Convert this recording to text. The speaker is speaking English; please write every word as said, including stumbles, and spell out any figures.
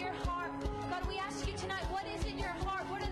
your heart. God, we ask you tonight, what is in your heart? What